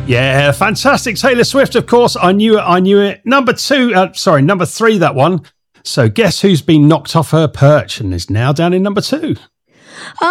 Yeah, fantastic. Taylor Swift, of course. I knew it. Number 3, that one. So guess who's been knocked off her perch and is now down in number 2?